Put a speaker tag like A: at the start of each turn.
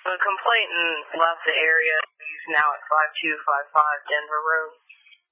A: The complainant left the area. He's now at 5255 Denver Road.